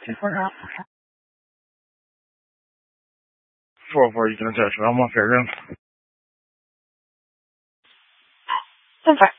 404, you can attach it. I'm off here again. 10-4.